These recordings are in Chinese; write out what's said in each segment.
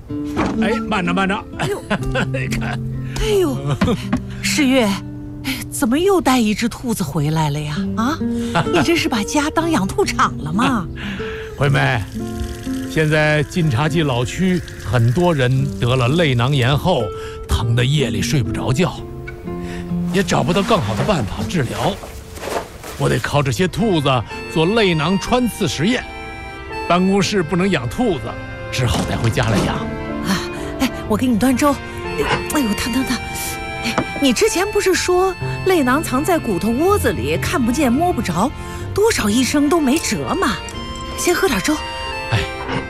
哎，慢着慢着，看， 哎呦，世月，怎么又带一只兔子回来了呀？啊，你这是把家当养兔场了吗？ 惠妹，现在晋察冀老区很多人得了泪囊炎后，疼得夜里睡不着觉，也找不到更好的办法治疗。我得靠这些兔子做泪囊穿刺实验。办公室不能养兔子，只好带回家来养。 啊，哎，我给你端粥。哎呦，疼！哎，你之前不是说泪囊藏在骨头窝子里，看不见摸不着，多少医生都没辙吗？先喝点粥。 哎，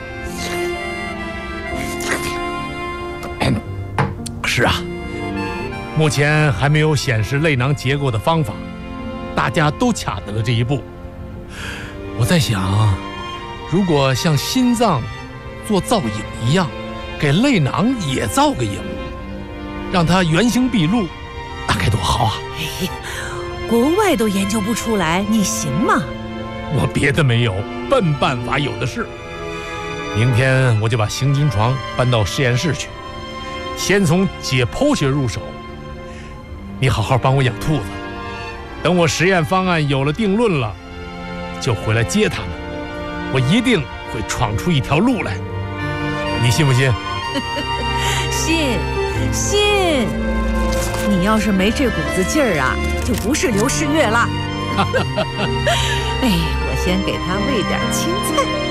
是啊，目前还没有显示泪囊结构的方法，大家都卡在了这一步。我在想，如果像心脏做造影一样，给泪囊也造个影，让它原形毕露，那该多好啊！ 哎，国外都研究不出来，你行吗？ 我别的没有，笨办法有的是。明天我就把行军床搬到实验室去，先从解剖学入手。你好好帮我养兔子，等我实验方案有了定论了，就回来接他们。我一定会闯出一条路来，你信不信？ 信。你要是没这股子劲儿啊，就不是刘世月了。哎，我先给他喂点青菜。